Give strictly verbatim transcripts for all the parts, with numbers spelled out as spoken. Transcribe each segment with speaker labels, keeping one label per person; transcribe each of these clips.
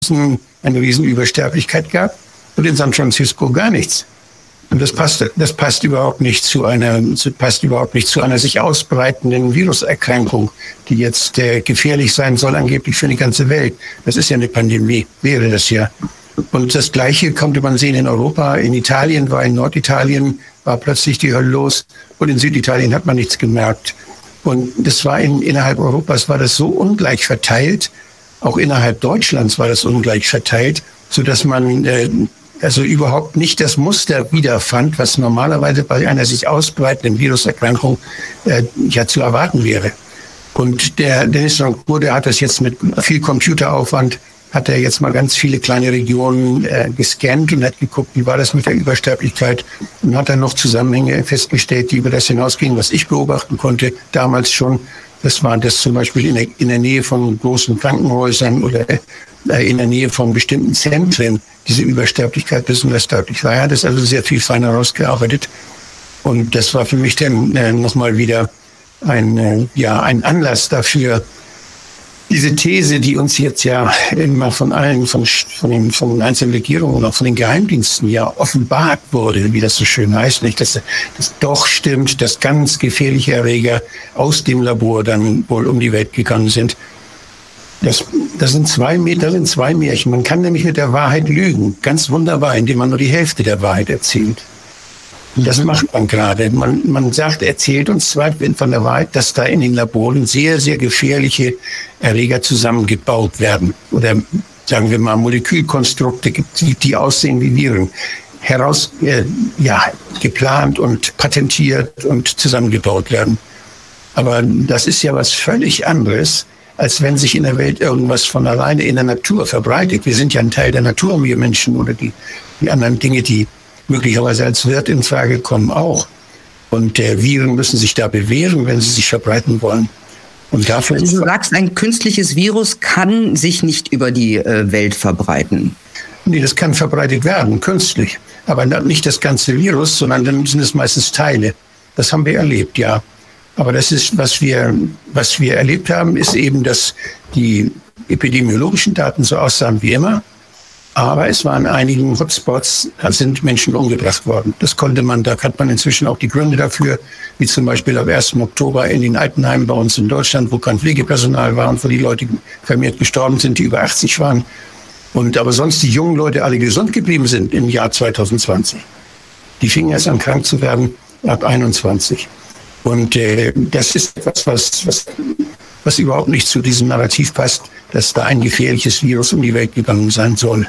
Speaker 1: eine riesen Übersterblichkeit gab und in San Francisco gar nichts. Und das passt, das passt überhaupt nicht zu einer, passt überhaupt nicht zu einer sich ausbreitenden Viruserkrankung, die jetzt äh, gefährlich sein soll, angeblich für die ganze Welt. Das ist ja eine Pandemie, wäre das ja. Und das Gleiche konnte man sehen in Europa. In Italien war, in Norditalien war plötzlich die Hölle los und in Süditalien hat man nichts gemerkt. Und das war in, innerhalb Europas war das so ungleich verteilt, auch innerhalb Deutschlands war das ungleich verteilt, so dass man äh, also überhaupt nicht das Muster wiederfand, was normalerweise bei einer sich ausbreitenden Viruserkrankung äh, ja zu erwarten wäre. Und der Denis Rancourt, der hat das jetzt mit viel Computeraufwand, hat er jetzt mal ganz viele kleine Regionen äh, gescannt und hat geguckt, wie war das mit der Übersterblichkeit, und hat dann noch Zusammenhänge festgestellt, die über das hinausgingen, was ich beobachten konnte damals schon. Das war das zum Beispiel in der, in der Nähe von großen Krankenhäusern oder äh, in der Nähe von bestimmten Zentren diese Übersterblichkeit besonders deutlich war. Er hat das also sehr viel feiner rausgearbeitet. Und das war für mich dann äh, nochmal wieder ein, äh, ja, ein Anlass dafür, diese These, die uns jetzt ja immer von allen, von, von, den, von den einzelnen Regierungen und auch von den Geheimdiensten ja offenbart wurde, wie das so schön heißt, nicht, dass das doch stimmt, dass ganz gefährliche Erreger aus dem Labor dann wohl um die Welt gegangen sind. Das, das sind zwei, das sind zwei Märchen. Man kann nämlich mit der Wahrheit lügen, ganz wunderbar, indem man nur die Hälfte der Wahrheit erzählt. Das macht man gerade. Man, man sagt, erzählt uns zwar von der Wahrheit, dass da in den Laboren sehr, sehr gefährliche Erreger zusammengebaut werden. Oder sagen wir mal Molekülkonstrukte gibt, die aussehen wie Viren. Heraus, äh, ja, geplant und patentiert und zusammengebaut werden. Aber das ist ja was völlig anderes, als wenn sich in der Welt irgendwas von alleine in der Natur verbreitet. Wir sind ja ein Teil der Natur, wir Menschen, oder die, die anderen Dinge, die möglicherweise als Wirt in Frage kommen, auch. Und äh, Viren müssen sich da bewähren, wenn sie sich verbreiten wollen. Und dafür
Speaker 2: also du sagst, ein künstliches Virus kann sich nicht über die äh, Welt verbreiten.
Speaker 1: Nee, das kann verbreitet werden, künstlich. Aber nicht das ganze Virus, sondern dann sind es meistens Teile. Das haben wir erlebt, ja. Aber das ist, was wir, was wir erlebt haben, ist eben, dass die epidemiologischen Daten so aussahen wie immer. Aber es waren in einigen Hotspots, da sind Menschen umgebracht worden. Das konnte man, da hat man inzwischen auch die Gründe dafür, wie zum Beispiel am ersten Oktober in den Altenheimen bei uns in Deutschland, wo kein Pflegepersonal war und wo die Leute vermehrt gestorben sind, die über achtzig waren. Und aber sonst die jungen Leute alle gesund geblieben sind im Jahr zwanzig zwanzig. Die fingen erst an, krank zu werden ab einundzwanzig. Und äh, das ist etwas, was, was, was überhaupt nicht zu diesem Narrativ passt, dass da ein gefährliches Virus um die Welt gegangen sein soll.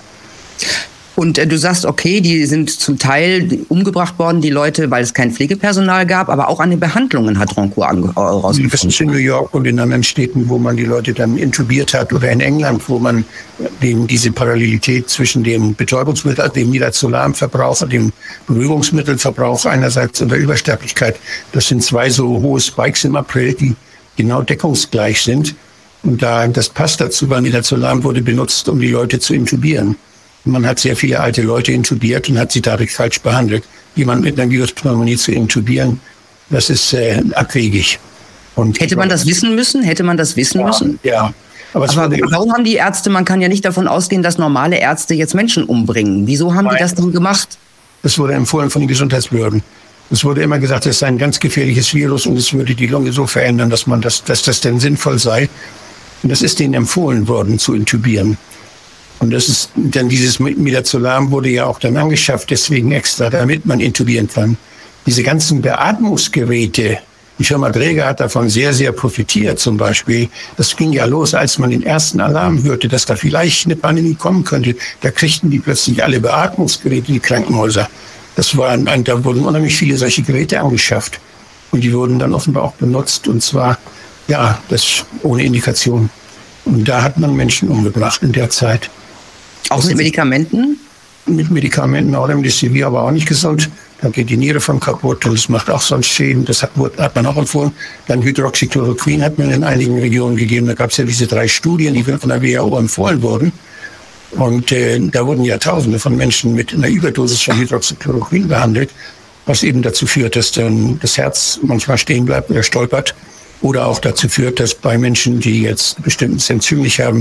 Speaker 2: Und äh, du sagst, okay, die sind zum Teil umgebracht worden, die Leute, weil es kein Pflegepersonal gab, aber auch an den Behandlungen hat Rancourt rausgefunden.
Speaker 1: Das ist in New York und in anderen Städten, wo man die Leute dann intubiert hat, oder in England, wo man dem, diese Parallelität zwischen dem Betäubungsmittel, dem Midazolam-Verbrauch und dem Beruhigungsmittelverbrauch einerseits und der Übersterblichkeit, das sind zwei so hohe Spikes im April, die genau deckungsgleich sind. Und da, das passt dazu, weil Midazolam wurde benutzt, um die Leute zu intubieren. Man hat sehr viele alte Leute intubiert und hat sie dadurch falsch behandelt. Jemand mit einer Viruspneumonie zu intubieren, das ist äh, abwegig. Und
Speaker 2: Hätte man das wissen müssen? Hätte man das wissen
Speaker 1: ja,
Speaker 2: müssen?
Speaker 1: Ja.
Speaker 2: Aber, Aber warum haben die Ärzte, man kann ja nicht davon ausgehen, dass normale Ärzte jetzt Menschen umbringen. Wieso haben Nein. die das denn gemacht?
Speaker 1: Das wurde empfohlen von den Gesundheitsbehörden. Es wurde immer gesagt, es sei ein ganz gefährliches Virus und es würde die Lunge so verändern, dass man das, dass das denn sinnvoll sei. Und das ist denen empfohlen worden, zu intubieren. Und das ist dann dieses Midazolam wurde ja auch dann angeschafft, deswegen extra, damit man intubieren kann. Diese ganzen Beatmungsgeräte, die Firma Dräger hat davon sehr, sehr profitiert zum Beispiel. Das ging ja los, als man den ersten Alarm hörte, dass da vielleicht eine Pandemie kommen könnte. Da kriegten die plötzlich alle Beatmungsgeräte, die Krankenhäuser. Das waren, da wurden unheimlich viele solche Geräte angeschafft. Und die wurden dann offenbar auch benutzt, und zwar, ja, das ohne Indikation. Und da hat man Menschen umgebracht in der Zeit.
Speaker 2: Auch mit Medikamenten?
Speaker 1: Mit Medikamenten, auch Remdesivir, aber auch nicht gesund. Da geht die Niere von kaputt und es macht auch sonst Schäden. Das hat, hat man auch empfohlen. Dann Hydroxychloroquin hat man in einigen Regionen gegeben. Da gab es ja diese drei Studien, die von der W H O empfohlen wurden. Und äh, da wurden ja Tausende von Menschen mit einer Überdosis von Hydroxychloroquin behandelt, was eben dazu führt, dass dann das Herz manchmal stehen bleibt oder stolpert. Oder auch dazu führt, dass bei Menschen, die jetzt bestimmtes Enzym nicht haben,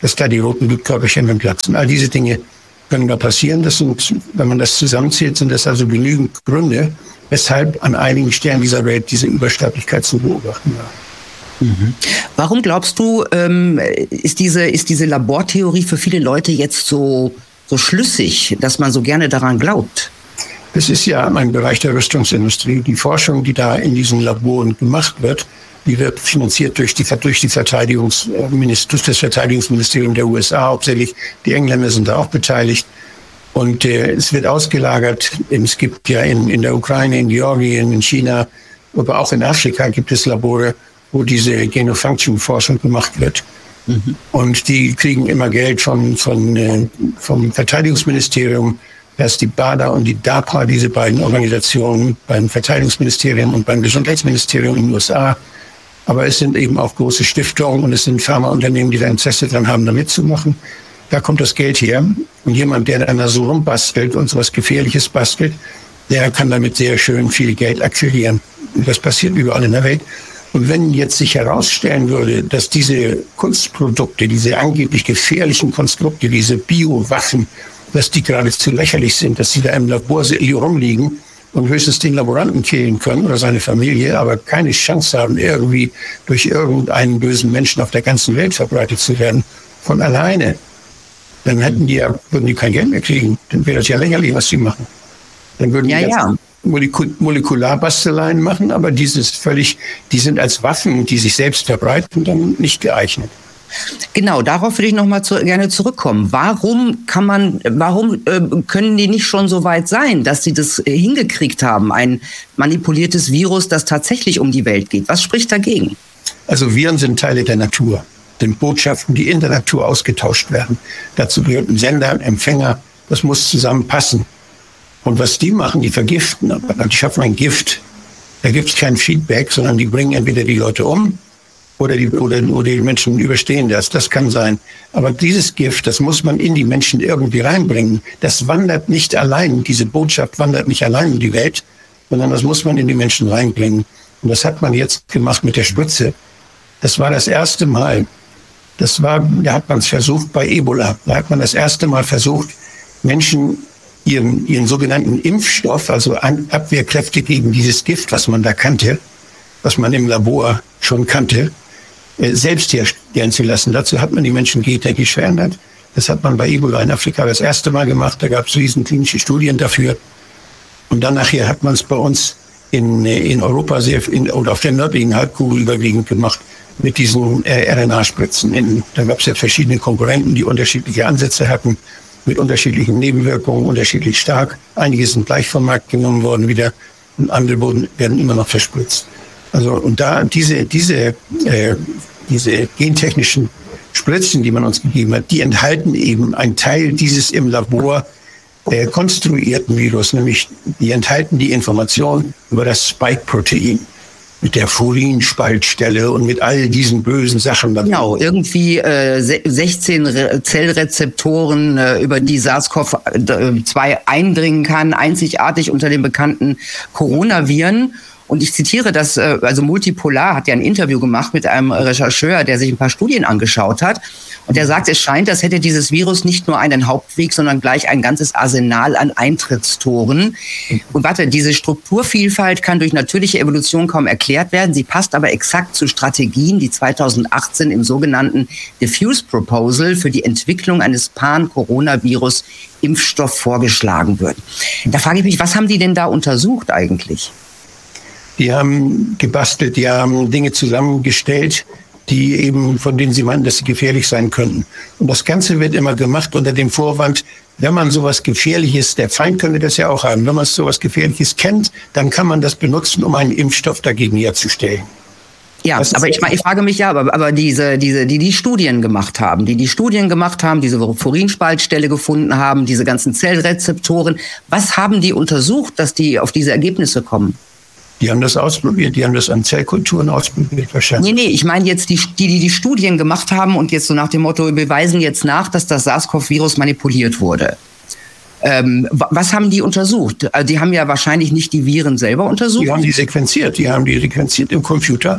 Speaker 1: dass da die roten Blutkörperchen dann platzen. All diese Dinge können da passieren. Das sind, wenn man das zusammenzählt, sind das also genügend Gründe, weshalb an einigen Stellen dieser Welt diese Übersterblichkeit zu beobachten war.
Speaker 2: Mhm. Warum glaubst du, ähm, ist diese, ist diese Labortheorie für viele Leute jetzt so, so schlüssig, dass man so gerne daran glaubt?
Speaker 1: Es ist ja ein Bereich der Rüstungsindustrie. Die Forschung, die da in diesen Laboren gemacht wird, die wird finanziert durch, die, durch, die Verteidigungsminister, durch das Verteidigungsministerium der U S A hauptsächlich. Die Engländer sind da auch beteiligt. Und äh, es wird ausgelagert. Es gibt ja in, in der Ukraine, in Georgien, in China, aber auch in Afrika gibt es Labore, wo diese Gain-of-Function-Forschung gemacht wird. Mhm. Und die kriegen immer Geld von, von, äh, vom Verteidigungsministerium. Dass die B A D A und die D A P A, diese beiden Organisationen beim Verteidigungsministerium und beim Gesundheitsministerium in den U S A. Aber es sind eben auch große Stiftungen und es sind Pharmaunternehmen, die da Interesse daran haben, da mitzumachen. Da kommt das Geld her. Und jemand, der dann da so rumbastelt und so was Gefährliches bastelt, der kann damit sehr schön viel Geld akquirieren. Und das passiert überall in der Welt. Und wenn jetzt sich herausstellen würde, dass diese Kunstprodukte, diese angeblich gefährlichen Konstrukte, diese Biowaffen, dass die geradezu lächerlich sind, dass sie da im Labor rumliegen und höchstens den Laboranten killen können oder seine Familie, aber keine Chance haben, irgendwie durch irgendeinen bösen Menschen auf der ganzen Welt verbreitet zu werden, von alleine, dann hätten die ja, würden die kein Geld mehr kriegen. Dann wäre das ja lächerlich, was sie machen. Dann würden
Speaker 2: ja,
Speaker 1: die
Speaker 2: ja.
Speaker 1: Molekul- Molekularbasteleien machen, aber dieses völlig, die sind als Waffen, die sich selbst verbreiten, dann nicht geeignet.
Speaker 2: Genau, darauf würde ich noch mal zu, gerne zurückkommen. Warum kann man, warum äh, können die nicht schon so weit sein, dass sie das äh, hingekriegt haben, ein manipuliertes Virus, das tatsächlich um die Welt geht? Was spricht dagegen?
Speaker 1: Also Viren sind Teile der Natur, sind Botschaften, die in der Natur ausgetauscht werden. Dazu gehört ein Sender, ein Empfänger, das muss zusammenpassen. Und was die machen, die vergiften, die schaffen ein Gift. Da gibt es kein Feedback, sondern die bringen entweder die Leute um, Oder die, oder, oder die Menschen überstehen das, das kann sein. Aber dieses Gift, das muss man in die Menschen irgendwie reinbringen. Das wandert nicht allein, diese Botschaft wandert nicht allein in die Welt, sondern das muss man in die Menschen reinbringen. Und das hat man jetzt gemacht mit der Spritze. Das war das erste Mal. Das war, da hat man es versucht bei Ebola. Da hat man das erste Mal versucht, Menschen ihren, ihren sogenannten Impfstoff, also Abwehrkräfte gegen dieses Gift, was man da kannte, was man im Labor schon kannte, selbst herstellen zu lassen. Dazu hat man die Menschen gentechnisch verändert. Das hat man bei Ebola in Afrika das erste Mal gemacht. Da gab es riesen klinische Studien dafür. Und dann nachher hat man es bei uns in, in Europa sehr, in, oder auf der nördlichen Halbkugel überwiegend gemacht mit diesen äh, R N A-Spritzen. In, da gab es ja verschiedene Konkurrenten, die unterschiedliche Ansätze hatten, mit unterschiedlichen Nebenwirkungen, unterschiedlich stark. Einige sind gleich vom Markt genommen worden wieder und andere wurden, werden immer noch verspritzt. Also und da diese diese äh, diese gentechnischen Spritzen, die man uns gegeben hat, die enthalten eben einen Teil dieses im Labor äh, konstruierten Virus, nämlich die enthalten die Information über das Spike-Protein mit der Furinspaltstelle und mit all diesen bösen Sachen.
Speaker 2: Genau, irgendwie äh, sechzehn Re- Zellrezeptoren, äh, über die SARS-C o V zwei eindringen kann, einzigartig unter den bekannten Coronaviren. Und ich zitiere das, also Multipolar hat ja ein Interview gemacht mit einem Rechercheur, der sich ein paar Studien angeschaut hat. Und der sagt, es scheint, als hätte dieses Virus nicht nur einen Hauptweg, sondern gleich ein ganzes Arsenal an Eintrittstoren. Und warte, diese Strukturvielfalt kann durch natürliche Evolution kaum erklärt werden. Sie passt aber exakt zu Strategien, die zweitausendachtzehn im sogenannten Diffuse Proposal für die Entwicklung eines Pan-Coronavirus-Impfstoff vorgeschlagen wird. Da frage ich mich, was haben die denn da untersucht eigentlich?
Speaker 1: Die haben gebastelt, die haben Dinge zusammengestellt, die eben, von denen sie meinen, dass sie gefährlich sein könnten. Und das Ganze wird immer gemacht unter dem Vorwand, wenn man sowas Gefährliches, der Feind könnte das ja auch haben, wenn man sowas Gefährliches kennt, dann kann man das benutzen, um einen Impfstoff dagegen herzustellen.
Speaker 2: Ja, aber ich, ich frage mich ja, aber, aber diese, diese, die die Studien gemacht haben, die die Studien gemacht haben, diese Furinspaltstelle gefunden haben, diese ganzen Zellrezeptoren, was haben die untersucht, dass die auf diese Ergebnisse kommen?
Speaker 1: Die haben das ausprobiert, die haben das an Zellkulturen ausprobiert wahrscheinlich.
Speaker 2: Nee, nee, ich meine jetzt die, die, die die Studien gemacht haben und jetzt so nach dem Motto, wir weisen jetzt nach, dass das SARS-C o V-Virus manipuliert wurde. Ähm, was haben die untersucht? Also die haben ja wahrscheinlich nicht die Viren selber untersucht.
Speaker 1: Die haben die sequenziert, die haben die sequenziert im Computer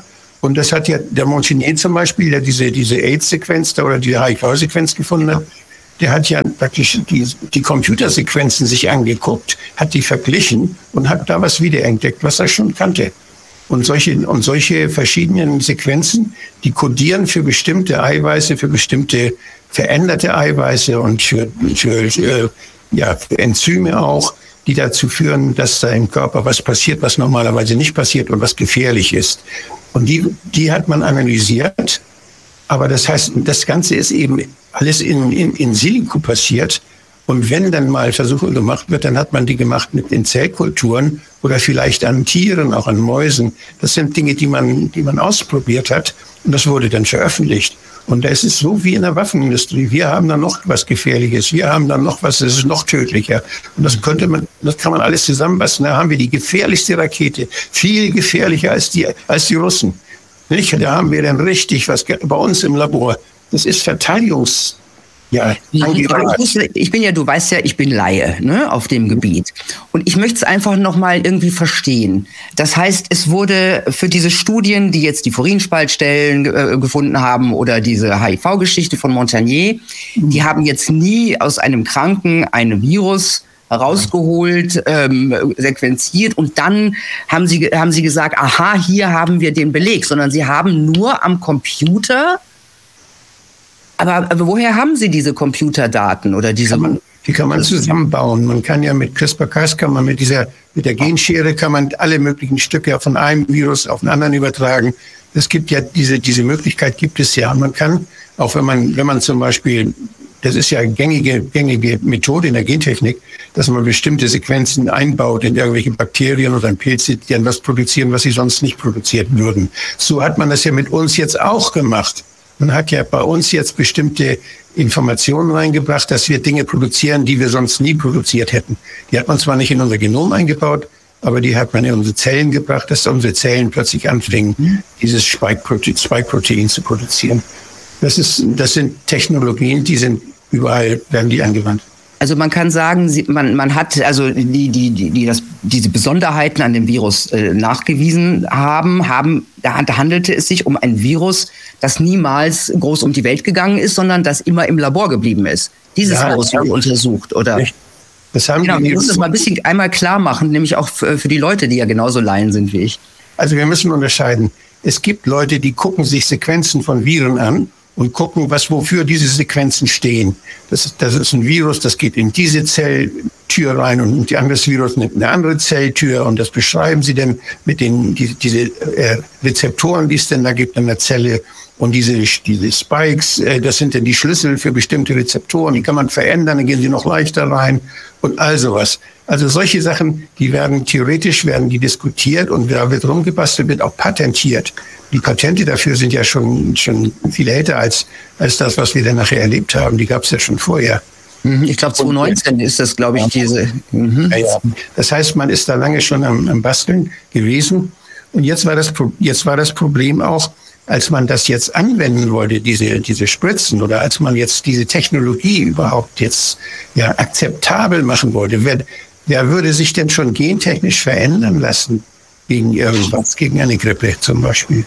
Speaker 1: Und das hat ja der Montagnier zum Beispiel, der diese, diese AIDS-Sequenz da oder die H I V-Sequenz gefunden hat, der hat ja praktisch die, die Computersequenzen sich angeguckt, hat die verglichen und hat da was wiederentdeckt, was er schon kannte. Und solche, und solche verschiedenen Sequenzen, die kodieren für bestimmte Eiweiße, für bestimmte veränderte Eiweiße und für, für, für, ja, für Enzyme auch, die dazu führen, dass da im Körper was passiert, was normalerweise nicht passiert und was gefährlich ist. Und die, die hat man analysiert. Aber das heißt, das Ganze ist eben alles in, in, in Silico passiert. Und wenn dann mal Versuche gemacht wird, dann hat man die gemacht mit den Zellkulturen oder vielleicht an Tieren, auch an Mäusen. Das sind Dinge, die man, die man ausprobiert hat. Und das wurde dann veröffentlicht. Und es ist so wie in der Waffenindustrie. Wir haben dann noch was Gefährliches. Wir haben dann noch was, das ist noch tödlicher. Und das könnte man, das kann man alles zusammenfassen. Da haben wir die gefährlichste Rakete. Viel gefährlicher als die, als die Russen. Nicht? Da haben wir dann richtig was bei uns im Labor. Das ist Verteidigungs... Ja,
Speaker 2: ich, muss, ich bin ja, du weißt ja, ich bin Laie, ne, auf dem Gebiet. Und ich möchte es einfach nochmal irgendwie verstehen. Das heißt, es wurde für diese Studien, die jetzt die Furinspaltstellen äh, gefunden haben oder diese H I V-Geschichte von Montagnier, mhm. die haben jetzt nie aus einem Kranken ein Virus herausgeholt, ähm, sequenziert und dann haben sie, haben sie gesagt, aha, hier haben wir den Beleg, sondern sie haben nur am Computer. Aber, aber woher haben Sie diese Computerdaten oder diese?
Speaker 1: Kann man, die kann man zusammenbauen. Man kann ja mit CRISPR-Cas kann man mit dieser mit der Genschere kann man alle möglichen Stücke von einem Virus auf einen anderen übertragen. Es gibt ja diese diese Möglichkeit gibt es ja. Man kann auch wenn man wenn man zum Beispiel das ist ja eine gängige gängige Methode in der Gentechnik, dass man bestimmte Sequenzen einbaut in irgendwelche Bakterien oder in Pilze, die dann was produzieren, was sie sonst nicht produziert würden. So hat man das ja mit uns jetzt auch gemacht. Man hat ja bei uns jetzt bestimmte Informationen reingebracht, dass wir Dinge produzieren, die wir sonst nie produziert hätten. Die hat man zwar nicht in unser Genom eingebaut, aber die hat man in unsere Zellen gebracht, dass unsere Zellen plötzlich anfingen, dieses Spike-Protein, Spike-Protein zu produzieren. Das ist, das sind Technologien, die sind überall, werden die angewandt.
Speaker 2: Also man kann sagen, man, man hat also die, die, die, die das, diese Besonderheiten an dem Virus äh, nachgewiesen haben, haben, da handelte es sich um ein Virus, das niemals groß um die Welt gegangen ist, sondern das immer im Labor geblieben ist. Dieses ja, Virus wurde untersucht, oder? Das haben genau, wir müssen das mal ein bisschen einmal klar machen, nämlich auch für, für die Leute, die ja genauso Laien sind wie ich.
Speaker 1: Also wir müssen unterscheiden. Es gibt Leute, die gucken sich Sequenzen von Viren an und gucken, was wofür diese Sequenzen stehen. Das ist, das ist ein Virus, das geht in diese Zelltür rein und die andere Virus nimmt eine andere Zelltür und das beschreiben sie dann mit den die, diese äh, Rezeptoren, die es denn da gibt in der Zelle und diese diese Spikes, äh, das sind dann die Schlüssel für bestimmte Rezeptoren, die kann man verändern, dann gehen sie noch leichter rein und all sowas. Also solche Sachen, die werden theoretisch werden die diskutiert und da wird rumgebastelt, wird auch patentiert. Die Patente dafür sind ja schon schon viel älter als als das, was wir dann nachher erlebt haben. Die gab es ja schon vorher.
Speaker 2: Ich glaube, zwanzig neunzehn ist das, glaube ich, ja. diese. Mhm.
Speaker 1: Ja, ja. Das heißt, man ist da lange schon am, am Basteln gewesen. Und jetzt war das jetzt war das Problem auch, als man das jetzt anwenden wollte, diese diese Spritzen, oder als man jetzt diese Technologie überhaupt jetzt ja akzeptabel machen wollte. Wer, wer würde sich denn schon gentechnisch verändern lassen gegen irgendwas, gegen eine Grippe zum Beispiel?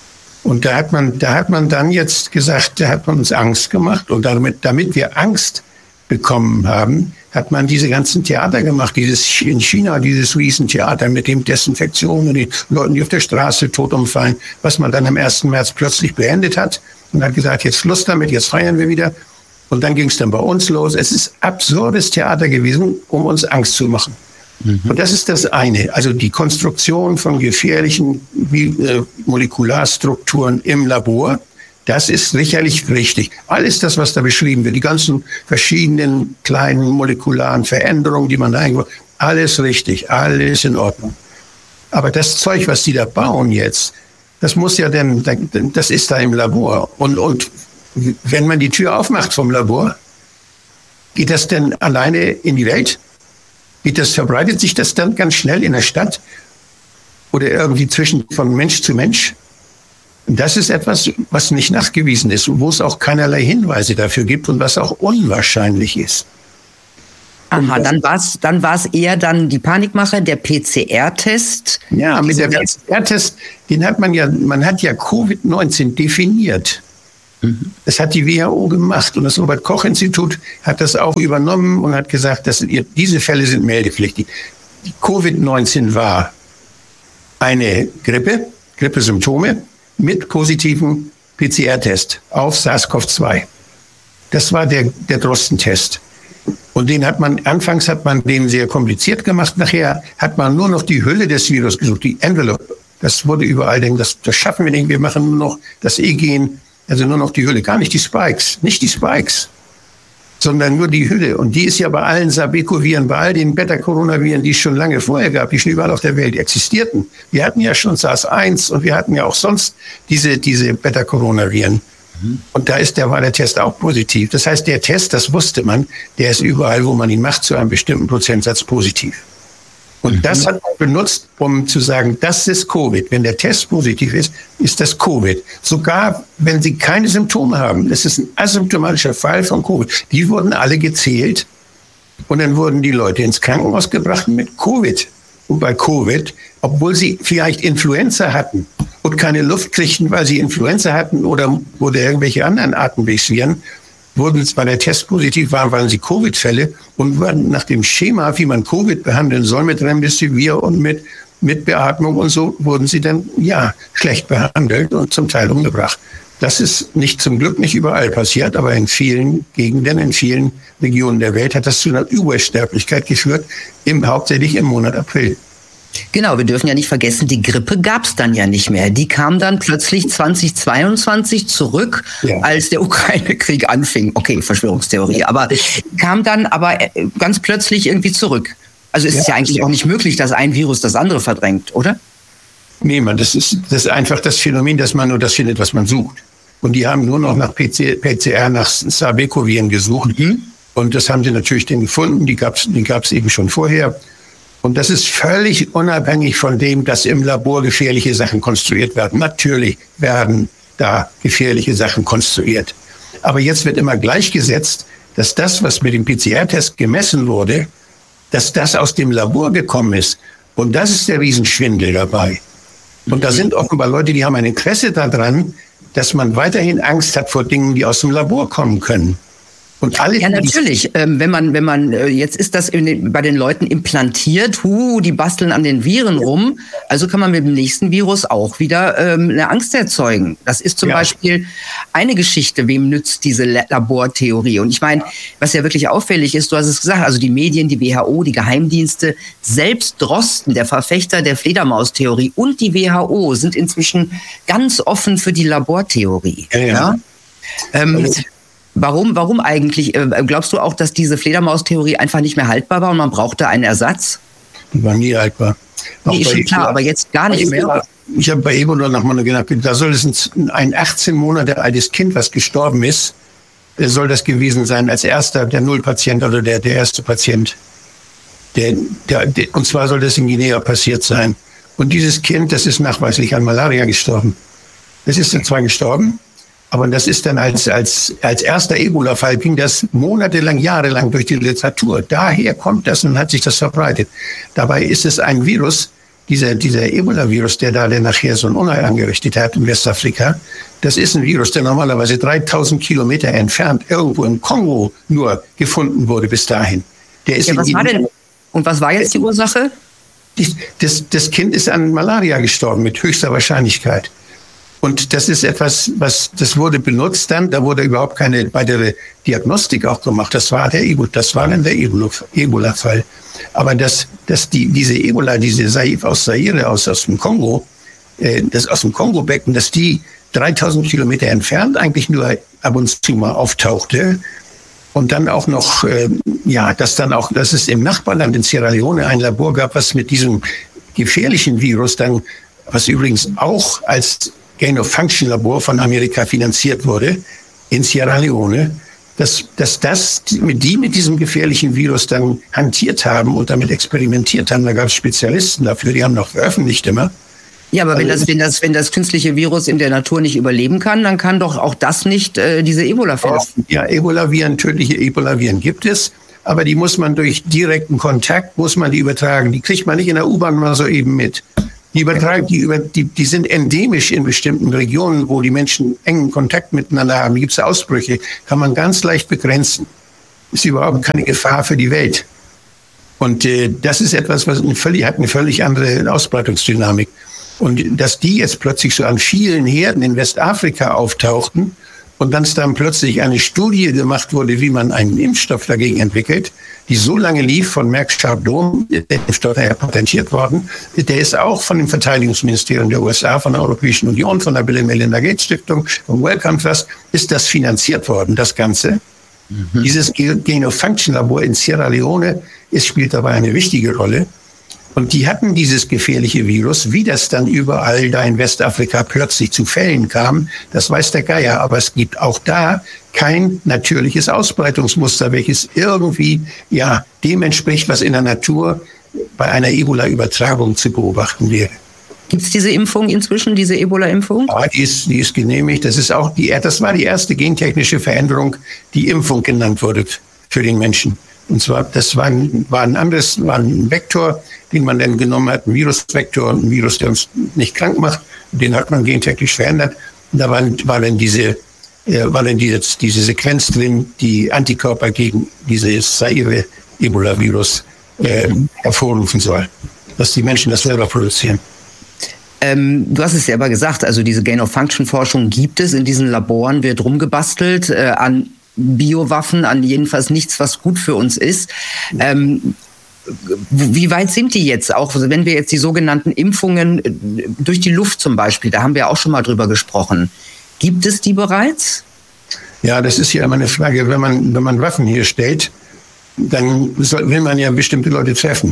Speaker 1: Und da hat man, da hat man dann jetzt gesagt, da hat man uns Angst gemacht. Und damit, damit wir Angst bekommen haben, hat man diese ganzen Theater gemacht. Dieses in China, dieses Riesentheater mit dem Desinfektion und den Leuten, die auf der Straße tot umfallen, was man dann am ersten März plötzlich beendet hat und hat gesagt, jetzt Schluss damit, jetzt feiern wir wieder. Und dann ging es dann bei uns los. Es ist absurdes Theater gewesen, um uns Angst zu machen. Mhm. Und das ist das eine, also die Konstruktion von gefährlichen äh, Molekularstrukturen im Labor, das ist sicherlich richtig. Alles das, was da beschrieben wird, die ganzen verschiedenen kleinen molekularen Veränderungen, die man da eingebaut hat, alles richtig, alles in Ordnung. Aber das Zeug, was die da bauen jetzt, das muss ja dann, das ist da im Labor. Und, und wenn man die Tür aufmacht vom Labor, geht das denn alleine in die Welt? Geht das, verbreitet sich das dann ganz schnell in der Stadt oder irgendwie zwischen von Mensch zu Mensch? Und das ist etwas, was nicht nachgewiesen ist und wo es auch keinerlei Hinweise dafür gibt und was auch unwahrscheinlich ist.
Speaker 2: Aha, dann war es dann war's eher dann die Panikmache, der P C R-Test.
Speaker 1: Ja, mit dem P C R-Test, den hat man ja, man hat ja Covid neunzehn definiert. Mhm. Das hat die W H O gemacht und das Robert-Koch-Institut hat das auch übernommen und hat gesagt, dass diese Fälle sind meldepflichtig. Covid neunzehn war eine Grippe, Grippesymptome mit positivem P C R-Test auf SARS-C o V zwei. Das war der, der Drosten-Test. Und den hat man, anfangs hat man den sehr kompliziert gemacht, nachher hat man nur noch die Hülle des Virus gesucht, die Envelope. Das wurde überall, denken, das, das schaffen wir nicht, wir machen nur noch das E-Gen, also nur noch die Hülle, gar nicht die Spikes, nicht die Spikes, sondern nur die Hülle. Und die ist ja bei allen Sabeco-Viren, bei all den Beta-Coronaviren, die es schon lange vorher gab, die schon überall auf der Welt existierten. Wir hatten ja schon SARS eins und wir hatten ja auch sonst diese, diese Beta-Coronaviren. Und da ist der, war der Test auch positiv. Das heißt, der Test, das wusste man, der ist überall, wo man ihn macht, zu einem bestimmten Prozentsatz positiv. Und mhm. das hat man benutzt, um zu sagen, das ist Covid. Wenn der Test positiv ist, ist das Covid. Sogar wenn sie keine Symptome haben. Das ist ein asymptomatischer Fall von Covid. Die wurden alle gezählt und dann wurden die Leute ins Krankenhaus gebracht mit Covid. Und bei Covid, obwohl sie vielleicht Influenza hatten und keine Luft kriegten, weil sie Influenza hatten oder, oder irgendwelche anderen Atemwegsviren, wurden zwar der Test positiv war, waren sie Covid-Fälle und wurden nach dem Schema, wie man Covid behandeln soll, mit Remdesivir und mit, mit Beatmung und so, wurden sie dann, ja, schlecht behandelt und zum Teil umgebracht. Das ist nicht, zum Glück nicht überall passiert, aber in vielen Gegenden, in vielen Regionen der Welt hat das zu einer Übersterblichkeit geführt, im, hauptsächlich im Monat April.
Speaker 2: Genau, wir dürfen ja nicht vergessen, die Grippe gab es dann ja nicht mehr. Die kam dann plötzlich zweitausendzweiundzwanzig zurück, ja. als der Ukraine-Krieg anfing. Okay, Verschwörungstheorie, aber kam dann aber ganz plötzlich irgendwie zurück. Also ist ja. es ja eigentlich auch nicht möglich, dass ein Virus das andere verdrängt, oder?
Speaker 1: Nee, man, das ist, das ist einfach das Phänomen, dass man nur das findet, was man sucht. Und die haben nur noch nach P C R, nach Sabeco-Viren gesucht. Mhm. Und das haben sie natürlich dann gefunden. Die gab es die gab's eben schon vorher. Und das ist völlig unabhängig von dem, dass im Labor gefährliche Sachen konstruiert werden. Natürlich werden da gefährliche Sachen konstruiert. Aber jetzt wird immer gleichgesetzt, dass das, was mit dem P C R-Test gemessen wurde, dass das aus dem Labor gekommen ist. Und das ist der Riesenschwindel dabei. Und da sind offenbar Leute, die haben ein Interesse daran, dass man weiterhin Angst hat vor Dingen, die aus dem Labor kommen können. Und alle,
Speaker 2: ja, natürlich. Ähm, wenn man, wenn man, äh, jetzt ist das in den, bei den Leuten implantiert, hu, die basteln an den Viren rum. Also kann man mit dem nächsten Virus auch wieder ähm, eine Angst erzeugen. Das ist zum ja. Beispiel eine Geschichte, wem nützt diese Labortheorie? Und ich meine, was ja wirklich auffällig ist, du hast es gesagt, also die Medien, die W H O, die Geheimdienste, selbst Drosten, der Verfechter der Fledermaustheorie und die W H O sind inzwischen ganz offen für die Labortheorie. Ja, ja. ja? Ähm, also, Warum, warum eigentlich? Glaubst du auch, dass diese Fledermaustheorie einfach nicht mehr haltbar war und man brauchte einen Ersatz?
Speaker 1: Die war nie haltbar.
Speaker 2: Nee, ist schon klar, aber jetzt gar nicht mehr.
Speaker 1: Ich habe bei Ebola nochmal gedacht, da soll es ein achtzehn Monate altes Kind, was gestorben ist, soll das gewesen sein als erster, der Nullpatient oder der, der erste Patient. Der, der, der, und zwar soll das in Guinea passiert sein. Und dieses Kind, das ist nachweislich an Malaria gestorben. Das ist dann zwar gestorben, aber das ist dann als, als, als erster Ebola-Fall ging das monatelang, jahrelang durch die Literatur. Daher kommt das und hat sich das verbreitet. Dabei ist es ein Virus, dieser, dieser Ebola-Virus, der da der nachher so ein Unheil angerichtet hat in Westafrika. Das ist ein Virus, der normalerweise dreitausend Kilometer entfernt irgendwo im Kongo nur gefunden wurde bis dahin. Der ist
Speaker 2: ja, was war denn, und was war jetzt die Ursache?
Speaker 1: Das, das Kind ist an Malaria gestorben mit höchster Wahrscheinlichkeit. Und das ist etwas, was, das wurde benutzt dann, da wurde überhaupt keine weitere Diagnostik auch gemacht. Das war der Ebola, das war dann der Ebola-Fall. Aber dass, dass die, diese Ebola, diese Saif aus Zaire, aus, aus dem Kongo, äh, das aus dem Kongo-Becken, dass die dreitausend Kilometer entfernt eigentlich nur ab und zu mal auftauchte. Und dann auch noch, äh, ja, dass dann auch, dass es im Nachbarland in Sierra Leone ein Labor gab, was mit diesem gefährlichen Virus dann, was übrigens auch als Gain-of-Function-Labor von Amerika finanziert wurde, in Sierra Leone, dass, dass das, mit die mit diesem gefährlichen Virus dann hantiert haben und damit experimentiert haben. Da gab es Spezialisten dafür, die haben noch veröffentlicht immer.
Speaker 2: Ja, aber also, wenn das, wenn das, wenn das künstliche Virus in der Natur nicht überleben kann, dann kann doch auch das nicht äh, diese Ebola-Fälle.
Speaker 1: Ja, Ebola-Viren, tödliche Ebola-Viren gibt es. aber die muss man durch direkten Kontakt, muss man die übertragen. Die kriegt man nicht in der U-Bahn mal so eben mit. Die übertragen, die, über, die, die sind endemisch in bestimmten Regionen, wo die Menschen engen Kontakt miteinander haben. Da gibt es Ausbrüche, kann man ganz leicht begrenzen. Ist überhaupt keine Gefahr für die Welt. Und äh, das ist etwas, was eine völlig, hat eine völlig andere Ausbreitungsdynamik. Und dass die jetzt plötzlich so an vielen Herden in Westafrika auftauchten und dann dann plötzlich eine Studie gemacht wurde, wie man einen Impfstoff dagegen entwickelt, die so lange lief von Merck Chardon, der Impfstoff ja patentiert worden, der ist auch von dem Verteidigungsministerium der U S A, von der Europäischen Union, von der Bill und Melinda Gates Stiftung, vom Wellcome Trust, ist das finanziert worden, das Ganze. Mhm. Dieses Gain-of-Function-Labor in Sierra Leone ist, spielt dabei eine wichtige Rolle. Und die hatten dieses gefährliche Virus, wie das dann überall da in Westafrika plötzlich zu Fällen kam, das weiß der Geier. Aber es gibt auch da kein natürliches Ausbreitungsmuster, welches irgendwie ja dem entspricht, was in der Natur bei einer Ebola-Übertragung zu beobachten wäre.
Speaker 2: Gibt es diese Impfung inzwischen, diese Ebola-Impfung?
Speaker 1: Ja, die ist, die ist genehmigt. Das ist auch die, das war die erste gentechnische Veränderung, die Impfung genannt wurde für den Menschen. Und zwar, das war ein, war ein anderes, war ein Vektor, den man dann genommen hat, ein Virusvektor, ein Virus, der uns nicht krank macht. Den hat man gentechnisch verändert. Und da war, war dann diese, äh, war dann diese, diese Sequenz drin, die Antikörper gegen dieses Zaire-Ebola-Virus äh, hervorrufen soll. Dass die Menschen das selber produzieren.
Speaker 2: Ähm, du hast es selber gesagt, also diese Gain-of-Function-Forschung gibt es. In diesen Laboren wird rumgebastelt äh, an Biowaffen, an jedenfalls nichts, was gut für uns ist. Ähm, wie weit sind die jetzt auch, wenn wir jetzt die sogenannten Impfungen durch die Luft zum Beispiel, da haben wir auch schon mal drüber gesprochen. Gibt es die bereits?
Speaker 1: Ja, das ist ja immer eine Frage, wenn man, wenn man Waffen herstellt, dann soll, will man ja bestimmte Leute treffen.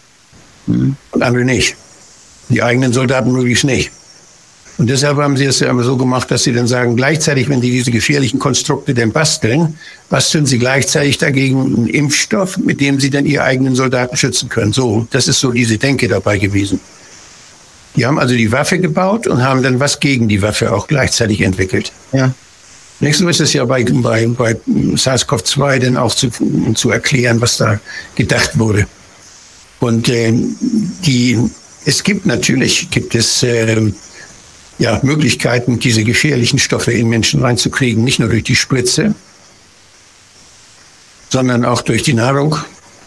Speaker 1: Und andere nicht. Die eigenen Soldaten möglichst nicht. Und deshalb haben sie es ja immer so gemacht, dass sie dann sagen, gleichzeitig, wenn sie diese gefährlichen Konstrukte denn basteln, basteln sie gleichzeitig dagegen einen Impfstoff, mit dem sie dann ihre eigenen Soldaten schützen können. So, das ist so diese Denke dabei gewesen. Die haben also die Waffe gebaut und haben dann was gegen die Waffe auch gleichzeitig entwickelt. Ja. Nächstes Mal ist es ja bei, bei, bei SARS-CoV zwei dann auch zu, zu erklären, was da gedacht wurde. Und äh, die, es gibt natürlich, gibt es äh, ja, Möglichkeiten, diese gefährlichen Stoffe in Menschen reinzukriegen, nicht nur durch die Spritze, sondern auch durch die Nahrung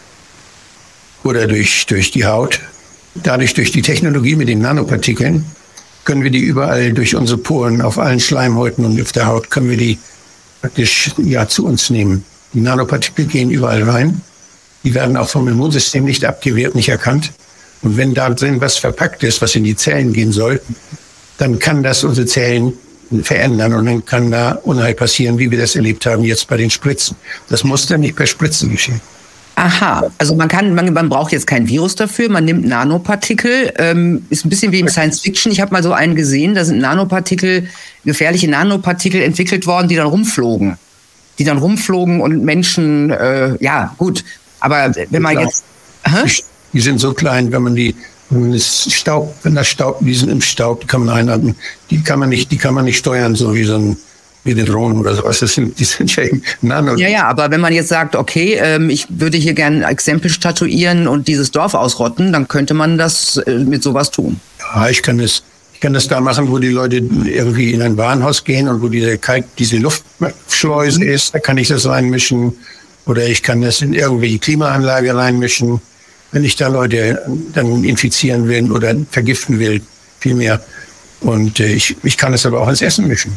Speaker 1: oder durch, durch die Haut. Dadurch, durch die Technologie mit den Nanopartikeln, können wir die überall durch unsere Poren, auf allen Schleimhäuten und auf der Haut, können wir die praktisch ja, zu uns nehmen. Die Nanopartikel gehen überall rein. Die werden auch vom Immunsystem nicht abgewehrt, nicht erkannt. Und wenn da drin was verpackt ist, was in die Zellen gehen soll, dann kann das unsere Zellen verändern und dann kann da Unheil passieren, wie wir das erlebt haben jetzt bei den Spritzen. Das muss dann nicht per Spritze geschehen.
Speaker 2: Aha, also man kann, man, man braucht jetzt kein Virus dafür, man nimmt Nanopartikel, ähm, ist ein bisschen wie im Science Fiction. Ich habe mal so einen gesehen, da sind Nanopartikel, gefährliche Nanopartikel entwickelt worden, die dann rumflogen. Die dann rumflogen und Menschen, äh, ja gut, aber wenn man jetzt... Hä?
Speaker 1: Die sind so klein, wenn man die... Wenn das Staub, wenn das Staub, die sind im Staub, die kann man einatmen, die kann man nicht, die kann man nicht steuern, so wie so ein, wie die Drohnen oder sowas. Das sind, die sind ja eben Nano.
Speaker 2: Ja, ja, aber wenn man jetzt sagt, okay, ähm, ich würde hier gerne ein Exempel statuieren und dieses Dorf ausrotten, dann könnte man das äh, mit sowas tun.
Speaker 1: Ja, ich kann das, ich kann das da machen, wo die Leute irgendwie in ein Warenhaus gehen und wo diese Kalk, diese Luftschleuse ist, da kann ich das reinmischen. Oder ich kann das in irgendwelche Klimaanlage reinmischen. Wenn ich da Leute dann infizieren will oder vergiften will, vielmehr. Und äh, ich, ich kann es aber auch ins Essen mischen.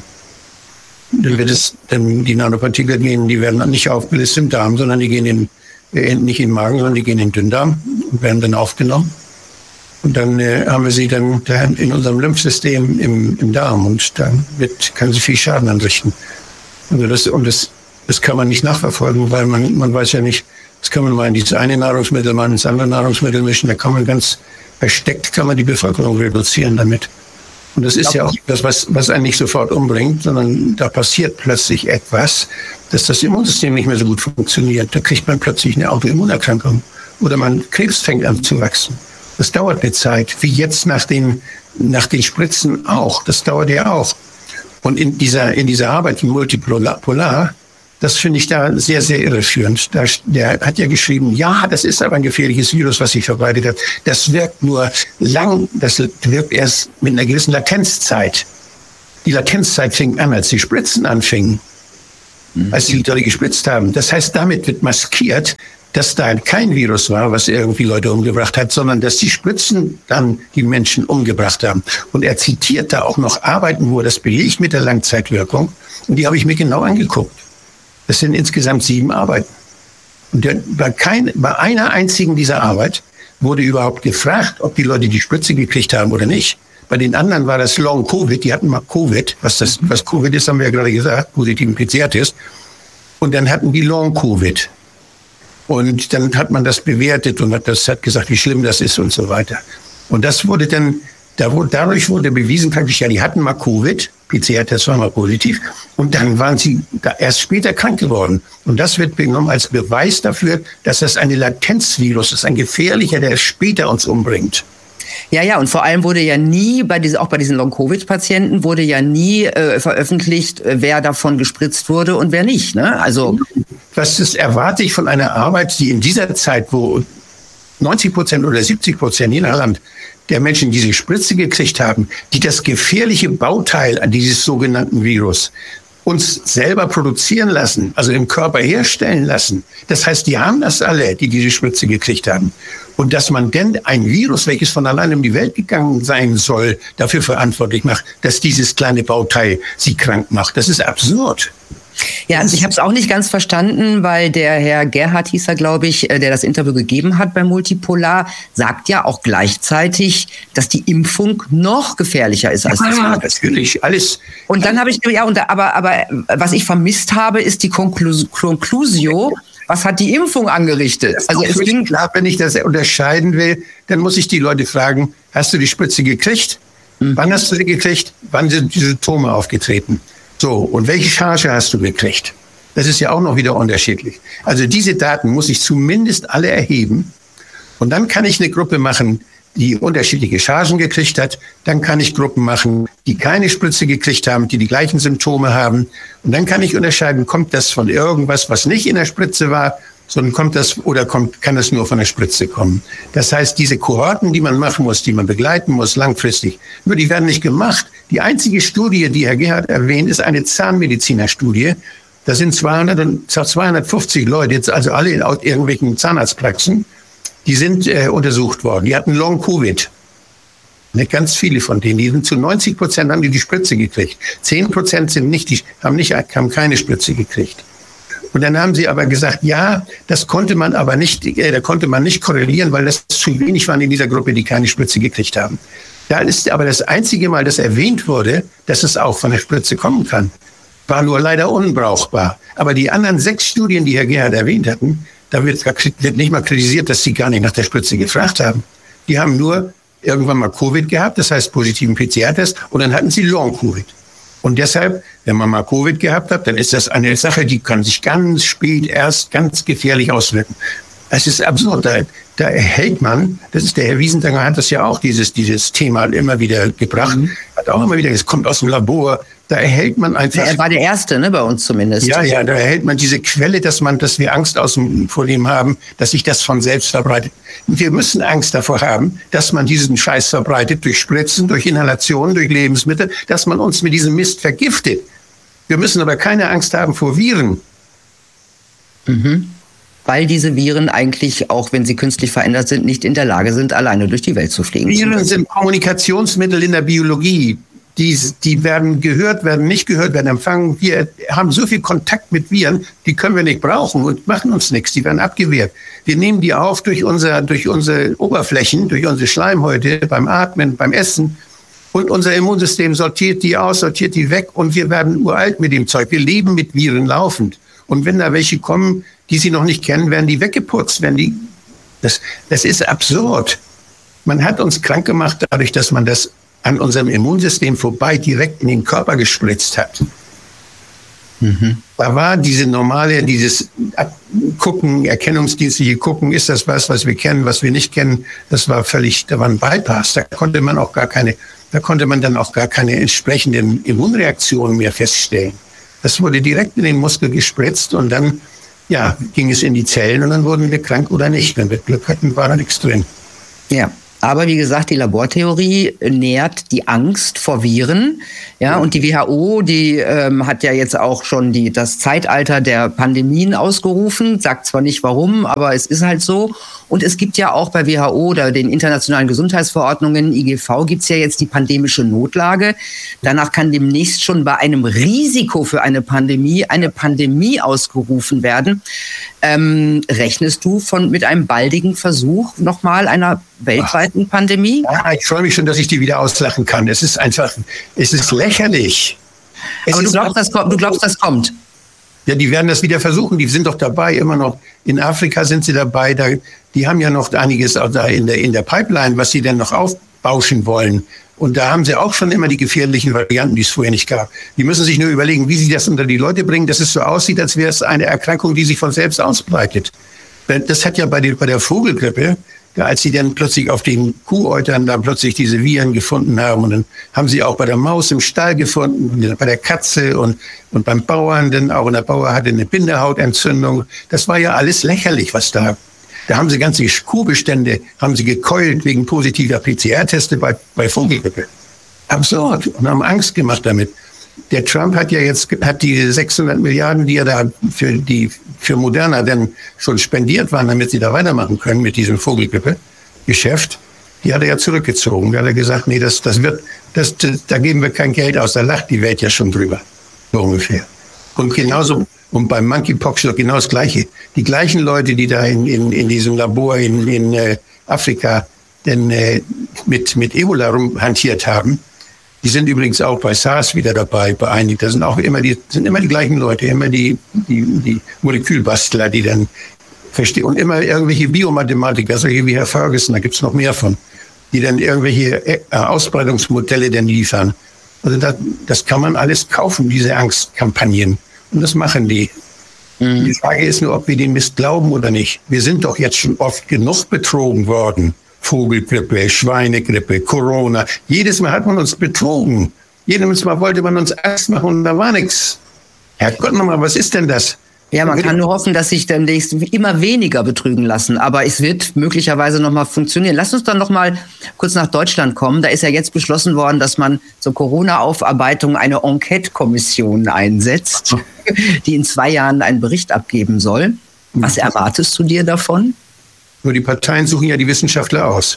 Speaker 1: Dann wird es, dann die Nanopartikel gehen, die werden nicht aufgelöst im Darm, sondern die gehen in, äh, nicht in den Magen, sondern die gehen in den Dünndarm und werden dann aufgenommen. Und dann äh, haben wir sie dann in unserem Lymphsystem im, im Darm und dann wird, können sie viel Schaden anrichten. Also das, und das, das kann man nicht nachverfolgen, weil man, man weiß ja nicht, das kann man mal in dieses eine Nahrungsmittel, mal ins andere Nahrungsmittel mischen. Da kann man ganz versteckt, kann man die Bevölkerung reduzieren damit. Und das ist ja auch das, was, was einen nicht sofort umbringt, sondern da passiert plötzlich etwas, dass das Immunsystem nicht mehr so gut funktioniert. Da kriegt man plötzlich eine Autoimmunerkrankung. Oder man Krebs fängt an zu wachsen. Das dauert eine Zeit, wie jetzt nach den, nach den Spritzen auch. Das dauert ja auch. Und in dieser, in dieser Arbeit, die Multipolar, Das finde ich da sehr, sehr irreführend. Da, der hat ja geschrieben, ja, das ist aber ein gefährliches Virus, was sich verbreitet hat. Das wirkt nur lang, das wirkt erst mit einer gewissen Latenzzeit. Die Latenzzeit fing an, als die Spritzen anfingen, mhm. als die Leute gespritzt haben. Das heißt, damit wird maskiert, dass da kein Virus war, was irgendwie Leute umgebracht hat, sondern dass die Spritzen dann die Menschen umgebracht haben. Und er zitiert da auch noch Arbeiten, wo er das belegt mit der Langzeitwirkung. Und die habe ich mir genau angeguckt. Das sind insgesamt sieben Arbeiten. Und der, bei, kein, bei einer einzigen dieser Arbeit wurde überhaupt gefragt, ob die Leute die Spritze gekriegt haben oder nicht. Bei den anderen war das Long Covid, die hatten mal Covid. Was das, was Covid ist, haben wir ja gerade gesagt, positiven P C R-Test. Und dann hatten die Long Covid. Und dann hat man das bewertet und hat, das, hat gesagt, wie schlimm das ist und so weiter. Und das wurde dann, da wurde, dadurch wurde bewiesen, praktisch, ja, die hatten mal Covid, P C R-Test war mal positiv, und dann waren sie da erst später krank geworden. Und das wird genommen als Beweis dafür, dass das ein Latenzvirus ist, ein gefährlicher, der später uns umbringt.
Speaker 2: Ja, ja, und vor allem wurde ja nie, bei diesen, auch bei diesen Long-Covid-Patienten, wurde ja nie äh, veröffentlicht, äh, wer davon gespritzt wurde und wer nicht. Ne? Also
Speaker 1: was das erwarte ich von einer Arbeit, die in dieser Zeit, wo neunzig Prozent oder siebzig Prozent je nach Land der Menschen diese Spritze gekriegt haben, die das gefährliche Bauteil an dieses sogenannten Virus uns selber produzieren lassen, also im Körper herstellen lassen. Das heißt, die haben das alle, die diese Spritze gekriegt haben. Und dass man denn ein Virus, welches von allein um die Welt gegangen sein soll, dafür verantwortlich macht, dass dieses kleine Bauteil sie krank macht, das ist absurd.
Speaker 2: Ja, also ich habe es auch nicht ganz verstanden, weil der Herr Gerhard hieß er, glaube ich, der das Interview gegeben hat bei Multipolar, sagt ja auch gleichzeitig, dass die Impfung noch gefährlicher ist als das.
Speaker 1: Ja, natürlich, alles.
Speaker 2: Und dann habe ich, ja, und, aber, aber was ich vermisst habe, ist die Conclus- Conclusio. Was hat die Impfung angerichtet?
Speaker 1: Also es ging klar, wenn ich das unterscheiden will, dann muss ich die Leute fragen, hast du die Spritze gekriegt? Mhm. Wann hast du sie gekriegt? Wann sind die Symptome aufgetreten? So, und welche Charge hast du gekriegt? Das ist ja auch noch wieder unterschiedlich. Also diese Daten muss ich zumindest alle erheben. Und dann kann ich eine Gruppe machen, die unterschiedliche Chargen gekriegt hat. Dann kann ich Gruppen machen, die keine Spritze gekriegt haben, die die gleichen Symptome haben. Und dann kann ich unterscheiden, kommt das von irgendwas, was nicht in der Spritze war, sondern kommt das oder kommt, kann das nur von der Spritze kommen. Das heißt, diese Kohorten, die man machen muss, die man begleiten muss, langfristig, nur die werden nicht gemacht. Die einzige Studie, die Herr Gerhard erwähnt, ist eine Zahnmedizinerstudie. Da sind zweihundert und zweihundertfünfzig Leute, jetzt also alle in irgendwelchen Zahnarztpraxen, die sind äh, untersucht worden. Die hatten Long-Covid. Ne, ganz viele von denen. Die sind zu neunzig Prozent haben die die Spritze gekriegt. zehn Prozent sind nicht, die haben nicht, haben keine Spritze gekriegt. Und dann haben sie aber gesagt, ja, das konnte man aber nicht, äh, da konnte man nicht korrelieren, weil das zu wenig waren in dieser Gruppe, die keine Spritze gekriegt haben. Da ist aber das einzige Mal, dass erwähnt wurde, dass es auch von der Spritze kommen kann, war nur leider unbrauchbar. Aber die anderen sechs Studien, die Herr Gerhard erwähnt hatten, da wird, wird nicht mal kritisiert, dass sie gar nicht nach der Spritze gefragt haben. Die haben nur irgendwann mal Covid gehabt, das heißt positiven P C R-Test, und dann hatten sie Long-Covid. Und deshalb, wenn man mal Covid gehabt hat, dann ist das eine Sache, die kann sich ganz spät erst ganz gefährlich auswirken. Es ist absurd. Da, da erhält man, das ist der Herr Wiesendanger, hat das ja auch dieses, dieses Thema immer wieder gebracht, mhm. hat auch immer wieder, es kommt aus dem Labor, da erhält man einfach.
Speaker 2: Er war der Erste, ne, bei uns zumindest.
Speaker 1: Ja, ja, da erhält man diese Quelle, dass man, dass wir Angst aus dem, vor dem haben, dass sich das von selbst verbreitet. Und wir müssen Angst davor haben, dass man diesen Scheiß verbreitet durch Spritzen, durch Inhalationen, durch Lebensmittel, dass man uns mit diesem Mist vergiftet. Wir müssen aber keine Angst haben vor Viren.
Speaker 2: Mhm. Weil diese Viren eigentlich, auch wenn sie künstlich verändert sind, nicht in der Lage sind, alleine durch die Welt zu fliegen.
Speaker 1: Viren sind Kommunikationsmittel in der Biologie. Die, die werden gehört, werden nicht gehört, werden empfangen. Wir haben so viel Kontakt mit Viren, die können wir nicht brauchen und machen uns nichts. Die werden abgewehrt. Wir nehmen die auf durch, unser, durch unsere Oberflächen, durch unsere Schleimhäute, beim Atmen, beim Essen. Und unser Immunsystem sortiert die aus, sortiert die weg und wir werden uralt mit dem Zeug. Wir leben mit Viren laufend. Und wenn da welche kommen, die sie noch nicht kennen, werden die weggeputzt. Werden die, das, das ist absurd. Man hat uns krank gemacht dadurch, dass man das an unserem Immunsystem vorbei direkt in den Körper gespritzt hat. Mhm. Da war diese normale, dieses Gucken, erkennungsdienstliche Gucken, ist das was, was wir kennen, was wir nicht kennen, das war völlig, da war ein Bypass. Da konnte man auch gar keine, da konnte man dann auch gar keine entsprechenden Immunreaktionen mehr feststellen. Das wurde direkt in den Muskel gespritzt und dann ja, ging es in die Zellen und dann wurden wir krank oder nicht. Wenn wir Glück hatten, war da nichts drin.
Speaker 2: Ja. Aber wie gesagt, die Labortheorie nährt die Angst vor Viren. Ja, ja. Und die W H O, die ähm, hat ja jetzt auch schon die, das Zeitalter der Pandemien ausgerufen. Sagt zwar nicht warum, aber es ist halt so. Und es gibt ja auch bei W H O oder den internationalen Gesundheitsverordnungen, I G V, gibt es ja jetzt die pandemische Notlage. Danach kann demnächst schon bei einem Risiko für eine Pandemie eine Pandemie ausgerufen werden. Ähm, rechnest du von mit einem baldigen Versuch nochmal einer weltweiten Pandemie?
Speaker 1: Ja, ich freue mich schon, dass ich die wieder auslachen kann. Es ist einfach, es ist lächerlich. Es
Speaker 2: Aber
Speaker 1: ist
Speaker 2: du glaubst, das kommt, du glaubst, das kommt?
Speaker 1: Ja, die werden das wieder versuchen. Die sind doch dabei, immer noch. In Afrika sind sie dabei. Da, die haben ja noch einiges da in der, in der Pipeline, was sie denn noch aufbauschen wollen. Und da haben sie auch schon immer die gefährlichen Varianten, die es vorher nicht gab. Die müssen sich nur überlegen, wie sie das unter die Leute bringen, dass es so aussieht, als wäre es eine Erkrankung, die sich von selbst ausbreitet. Das hat ja bei der, bei der Vogelgrippe, ja, als sie dann plötzlich auf den Kuhäutern da plötzlich diese Viren gefunden haben, und dann haben sie auch bei der Maus im Stall gefunden, bei der Katze und, und beim Bauern, denn auch der Bauer hatte eine Bindehautentzündung. Das war ja alles lächerlich, was da. Da haben sie ganze Kuhbestände, haben sie gekeult wegen positiver P C R-Teste bei, bei Vogelgrippe. Absurd. Und haben Angst gemacht damit. Der Trump hat ja jetzt, hat die sechshundert Milliarden, die er da für die, für Moderna dann schon spendiert waren, damit sie da weitermachen können mit diesem Vogelgrippe-Geschäft, die hat er ja zurückgezogen. Da hat er gesagt, nee, das, das wird, das, das, da geben wir kein Geld aus, da lacht die Welt ja schon drüber. So ungefähr. Und genauso, und beim Monkeypox ist genau das Gleiche. Die gleichen Leute, die da in, in, in diesem Labor in, in äh, Afrika denn, äh, mit, mit Ebola rumhantiert haben, die sind übrigens auch bei SARS wieder dabei, bei einigen. Das sind auch immer die, sind immer die gleichen Leute, immer die, die, die Molekülbastler, die dann verstehen. Und immer irgendwelche Biomathematiker, solche wie Herr Ferguson, da gibt's noch mehr von, die dann irgendwelche äh, Ausbreitungsmodelle dann liefern. Also das, das kann man alles kaufen, diese Angstkampagnen. Und das machen die. Mhm. Die Frage ist nur, ob wir den Mist glauben oder nicht. Wir sind doch jetzt schon oft genug betrogen worden. Vogelgrippe, Schweinegrippe, Corona. Jedes Mal hat man uns betrogen. Jedes Mal wollte man uns Angst machen und da war nichts. Herrgott nochmal, was ist denn das?
Speaker 2: Ja, man kann nur hoffen, dass sich demnächst immer weniger betrügen lassen. Aber es wird möglicherweise nochmal funktionieren. Lass uns dann nochmal kurz nach Deutschland kommen. Da ist ja jetzt beschlossen worden, dass man zur Corona-Aufarbeitung eine Enquete-Kommission einsetzt, die in zwei Jahren einen Bericht abgeben soll. Was erwartest du dir davon?
Speaker 1: Nur die Parteien suchen ja die Wissenschaftler aus,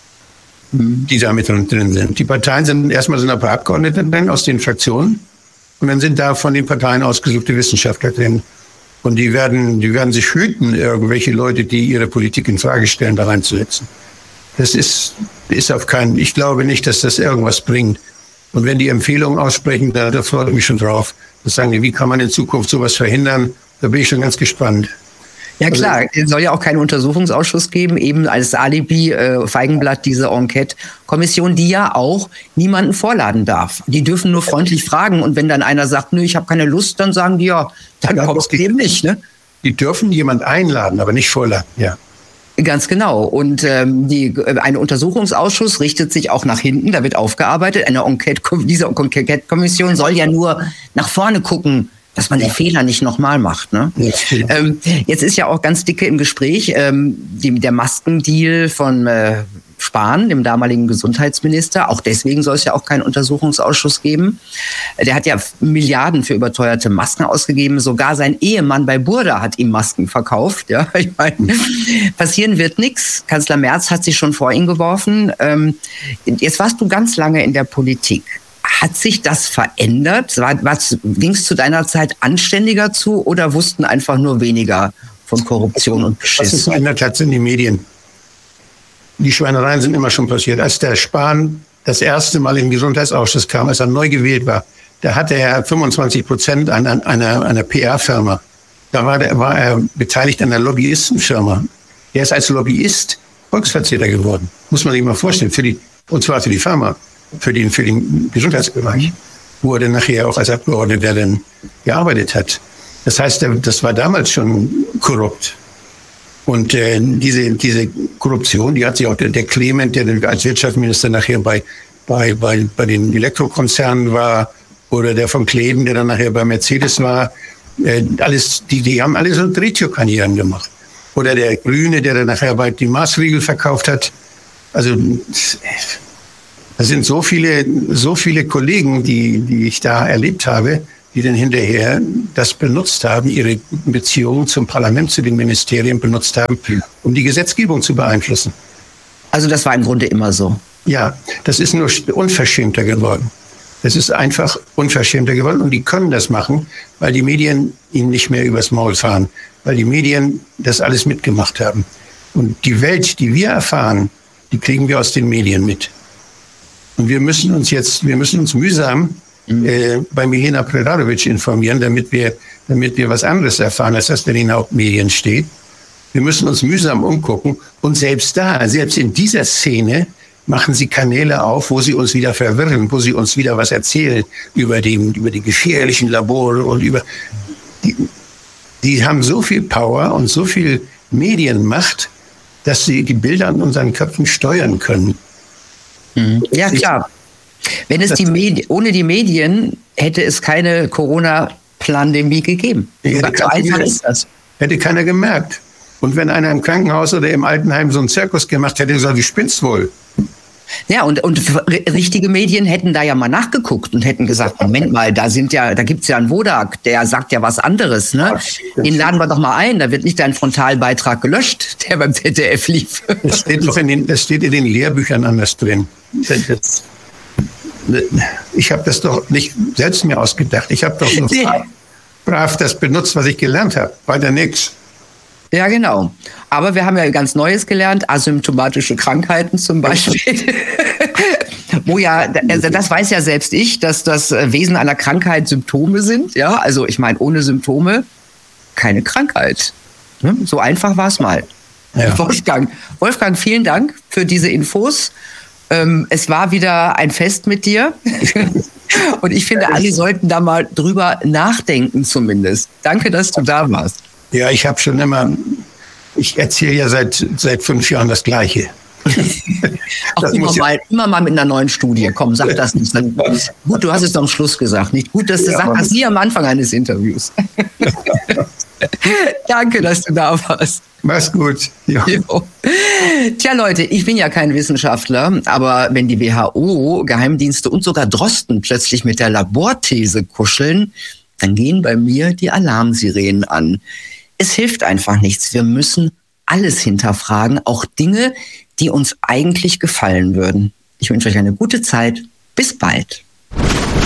Speaker 1: die da mit drin sind. Die Parteien sind erstmal sind ein paar Abgeordnete drin aus den Fraktionen und dann sind da von den Parteien ausgesuchte Wissenschaftler drin. Und die werden, die werden sich hüten, irgendwelche Leute, die ihre Politik in Frage stellen, da reinzusetzen. Das ist, ist auf keinen, ich glaube nicht, dass das irgendwas bringt. Und wenn die Empfehlungen aussprechen, da, da freue ich mich schon drauf. Das sagen die, wie kann man in Zukunft sowas verhindern? Da bin ich schon ganz gespannt.
Speaker 2: Ja klar, es soll ja auch keinen Untersuchungsausschuss geben, eben als Alibi äh, Feigenblatt diese Enquete-Kommission, die ja auch niemanden vorladen darf. Die dürfen nur freundlich fragen und wenn dann einer sagt, nö, ich habe keine Lust, dann sagen die ja, dann ja, kommst du eben nicht. Ne?
Speaker 1: Die dürfen jemand einladen, aber nicht vorladen, ja.
Speaker 2: Ganz genau. Und ähm, die, äh, ein Untersuchungsausschuss richtet sich auch nach hinten, da wird aufgearbeitet. Eine Enquete, diese Enquete-Kommission soll ja nur nach vorne gucken, dass man die Fehler nicht nochmal macht. Ne? Ja, ähm, jetzt ist ja auch ganz dicke im Gespräch ähm, die, der Maskendeal von äh, Spahn, dem damaligen Gesundheitsminister. Auch deswegen soll es ja auch keinen Untersuchungsausschuss geben. Der hat ja Milliarden für überteuerte Masken ausgegeben. Sogar sein Ehemann bei Burda hat ihm Masken verkauft. Ja, ich meine, passieren wird nichts. Kanzler Merz hat sich schon vor ihn geworfen. Ähm, jetzt warst du ganz lange in der Politik. Hat sich das verändert? Ging es zu deiner Zeit anständiger zu oder wussten einfach nur weniger von Korruption und Beschiss?
Speaker 1: Was sich verändert hat, sind die Medien. Die Schweinereien sind immer schon passiert. Als der Spahn das erste Mal in den Gesundheitsausschuss kam, als er neu gewählt war, da hatte er fünfundzwanzig Prozent an, an einer, einer P R-Firma. Da war, der, war er beteiligt an einer Lobbyistenfirma. Er ist als Lobbyist Volksvertreter geworden. Muss man sich mal vorstellen. Für die, und zwar für die Firma. Für den, für den Gesundheitsbereich, wo er dann nachher auch als Abgeordneter dann gearbeitet hat. Das heißt, das war damals schon korrupt. Und äh, diese, diese Korruption, die hat sich auch der, der Clement, der als Wirtschaftsminister nachher bei, bei, bei, bei den Elektrokonzernen war, oder der von Kleden, der dann nachher bei Mercedes war. Äh, alles, die, die haben alle so Drehtürkarrieren gemacht. Oder der Grüne, der dann nachher bei die Maßriegel verkauft hat. Also das sind so viele, so viele Kollegen, die, die ich da erlebt habe, die dann hinterher das benutzt haben, ihre Beziehungen zum Parlament, zu den Ministerien benutzt haben, um die Gesetzgebung zu beeinflussen.
Speaker 2: Also das war im Grunde immer so.
Speaker 1: Ja, das ist nur unverschämter geworden. Das ist einfach unverschämter geworden und die können das machen, weil die Medien ihnen nicht mehr übers Maul fahren, weil die Medien das alles mitgemacht haben. Und die Welt, die wir erfahren, die kriegen wir aus den Medien mit. Und wir müssen uns jetzt, wir müssen uns mühsam äh, bei Milena Preradovic informieren, damit wir, damit wir was anderes erfahren, als das in den Hauptmedien steht. Wir müssen uns mühsam umgucken. Und selbst da, selbst in dieser Szene, machen sie Kanäle auf, wo sie uns wieder verwirren, wo sie uns wieder was erzählen über die, über die gefährlichen Labore und über, die, die haben so viel Power und so viel Medienmacht, dass sie die Bilder an unseren Köpfen steuern können.
Speaker 2: Ja, klar. Wenn es die Medien, ohne die Medien hätte es keine Corona-Pandemie gegeben.
Speaker 1: Ja, so einfach ist das. Hätte keiner gemerkt. Und wenn einer im Krankenhaus oder im Altenheim so einen Zirkus gemacht hätte, gesagt, du spinnst wohl.
Speaker 2: Ja, und, und richtige Medien hätten da ja mal nachgeguckt und hätten gesagt, Moment mal, da sind ja, da gibt's ja einen Wodak, der sagt ja was anderes, ne? Den laden wir doch mal ein, da wird nicht dein Frontalbeitrag gelöscht, der beim Z D F lief.
Speaker 1: Das steht doch in den, das steht in den Lehrbüchern anders drin. Das, ich habe das doch nicht selbst mir ausgedacht. Ich habe doch nur brav, brav das benutzt, was ich gelernt habe. Weiter nix.
Speaker 2: Ja, genau. Aber wir haben ja ganz Neues gelernt, asymptomatische Krankheiten zum Beispiel. Wo ja, also das weiß ja selbst ich, dass das Wesen einer Krankheit Symptome sind. Ja, also ich meine, ohne Symptome keine Krankheit. So einfach war es mal. Ja. Wolfgang, Wolfgang, vielen Dank für diese Infos. Es war wieder ein Fest mit dir. Und ich finde, alle sollten da mal drüber nachdenken zumindest. Danke, dass du da warst.
Speaker 1: Ja, ich habe schon immer, ich erzähle ja seit, seit fünf Jahren das Gleiche.
Speaker 2: Das immer, muss mal, ja immer mal mit einer neuen Studie. Komm, sag das nicht. Gut, du hast es doch am Schluss gesagt. Nicht gut, dass du ja, sagst, nie am Anfang eines Interviews. Danke, dass du da warst.
Speaker 1: Mach's gut. Ja.
Speaker 2: Tja, Leute, ich bin ja kein Wissenschaftler, aber wenn die W H O, Geheimdienste und sogar Drosten plötzlich mit der Laborthese kuscheln, dann gehen bei mir die Alarmsirenen an. Es hilft einfach nichts. Wir müssen alles hinterfragen, auch Dinge, die uns eigentlich gefallen würden. Ich wünsche euch eine gute Zeit. Bis bald.